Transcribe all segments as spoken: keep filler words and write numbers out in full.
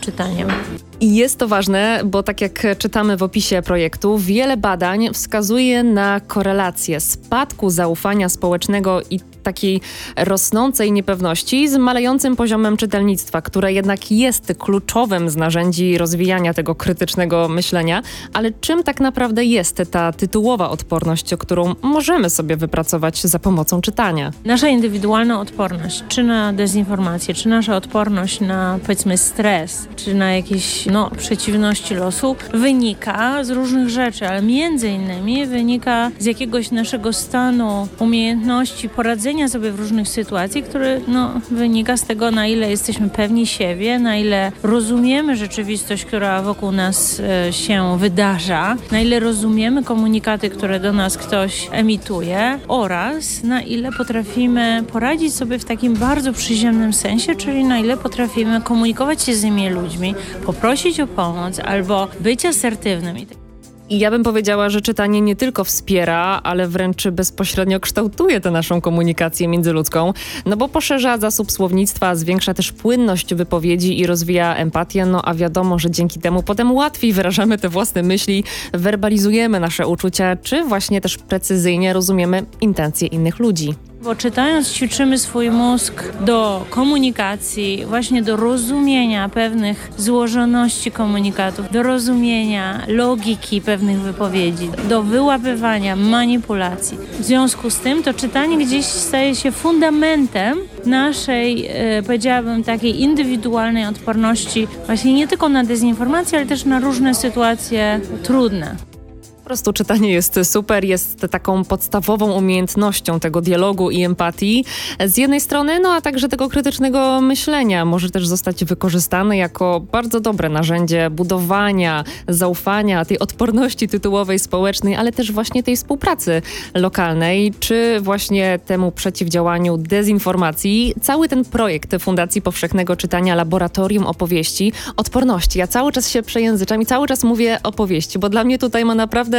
czytaniem. I jest to ważne, bo tak jak czytamy w opisie projektu, wiele badań wskazuje na korelację spadku zaufania społecznego i takiej rosnącej niepewności z malejącym poziomem czytelnictwa, które jednak jest kluczowym z narzędzi rozwijania tego krytycznego myślenia. Ale czym tak naprawdę jest ta tytułowa odporność, którą możemy sobie wypracować za pomocą czytania? Nasza indywidualna odporność, czy na dezinformację, czy nasza odporność na, powiedzmy, stres, czy na jakieś no, przeciwności losu, wynika z różnych rzeczy, ale między innymi wynika z jakiegoś naszego stanu umiejętności poradzenia sobie w różnych sytuacjach, który no, wynika z tego, na ile jesteśmy pewni siebie, na ile rozumiemy rzeczywistość, która wokół nas e, się wydarza, na ile rozumiemy komunikaty, które do nas ktoś emituje oraz na ile potrafimy poradzić sobie w takim bardzo przyziemnym sensie, czyli na ile potrafimy komunikować się z innymi ludźmi, poprosić o pomoc albo być asertywnym. I ja bym powiedziała, że czytanie nie tylko wspiera, ale wręcz bezpośrednio kształtuje tę naszą komunikację międzyludzką, no bo poszerza zasób słownictwa, zwiększa też płynność wypowiedzi i rozwija empatię, no a wiadomo, że dzięki temu potem łatwiej wyrażamy te własne myśli, werbalizujemy nasze uczucia, czy właśnie też precyzyjnie rozumiemy intencje innych ludzi. Bo czytając ćwiczymy swój mózg do komunikacji, właśnie do rozumienia pewnych złożoności komunikatów, do rozumienia logiki pewnych wypowiedzi, do wyłapywania manipulacji. W związku z tym to czytanie gdzieś staje się fundamentem naszej, e, powiedziałabym, takiej indywidualnej odporności właśnie nie tylko na dezinformację, ale też na różne sytuacje trudne. Po prostu czytanie jest super, jest taką podstawową umiejętnością tego dialogu i empatii z jednej strony, no a także tego krytycznego myślenia. Może też zostać wykorzystane jako bardzo dobre narzędzie budowania zaufania, tej odporności tytułowej społecznej, ale też właśnie tej współpracy lokalnej, czy właśnie temu przeciwdziałaniu dezinformacji. Cały ten projekt Fundacji Powszechnego Czytania Laboratorium Opowieści Odporności. Ja cały czas się przejęzyczam i cały czas mówię opowieści, bo dla mnie tutaj ma naprawdę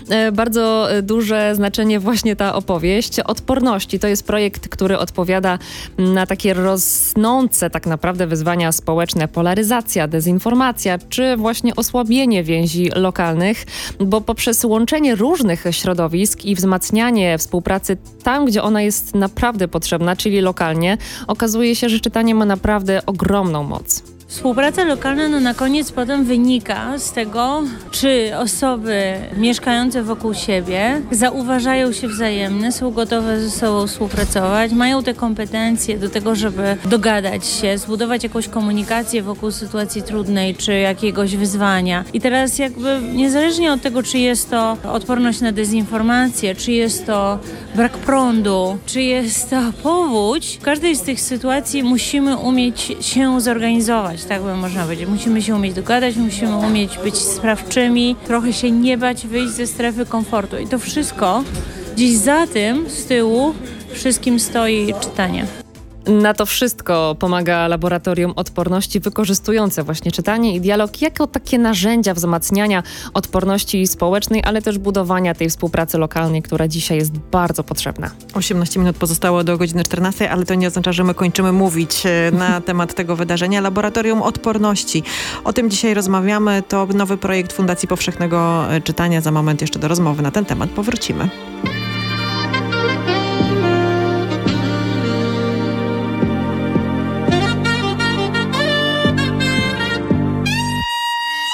bardzo duże znaczenie właśnie ta opowieść odporności. To jest projekt, który odpowiada na takie rosnące tak naprawdę wyzwania społeczne, polaryzacja, dezinformacja, czy właśnie osłabienie więzi lokalnych, bo poprzez łączenie różnych środowisk i wzmacnianie współpracy tam, gdzie ona jest naprawdę potrzebna, czyli lokalnie, okazuje się, że czytanie ma naprawdę ogromną moc. Współpraca lokalna no na koniec potem wynika z tego, czy osoby mieszkające wokół siebie zauważają się wzajemnie, są gotowe ze sobą współpracować, mają te kompetencje do tego, żeby dogadać się, zbudować jakąś komunikację wokół sytuacji trudnej czy jakiegoś wyzwania. I teraz jakby niezależnie od tego, czy jest to odporność na dezinformację, czy jest to brak prądu, czy jest to powódź, w każdej z tych sytuacji musimy umieć się zorganizować. Tak by można powiedzieć. Musimy się umieć dogadać, musimy umieć być sprawczymi, trochę się nie bać, wyjść ze strefy komfortu. I to wszystko gdzieś za tym, z tyłu, wszystkim stoi czytanie. Na to wszystko pomaga Laboratorium Odporności, wykorzystujące właśnie czytanie i dialog jako takie narzędzia wzmacniania odporności społecznej, ale też budowania tej współpracy lokalnej, która dzisiaj jest bardzo potrzebna. osiemnaście minut pozostało do godziny czternastej, ale to nie oznacza, że my kończymy mówić na temat tego wydarzenia. Laboratorium Odporności. O tym dzisiaj rozmawiamy. To nowy projekt Fundacji Powszechnego Czytania. Za moment jeszcze do rozmowy na ten temat powrócimy.